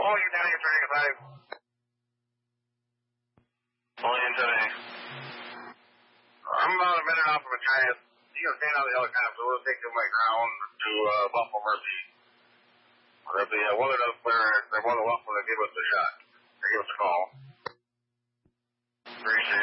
calling you down here turning a five. Calling in today. I'm about a minute off of a giant. You can stand on the helicopter. We'll take you to my ground to Buffalo Mercy. If the weather doesn't clear, they're more than welcome to give us a shot. Or give us a call. Appreciate it.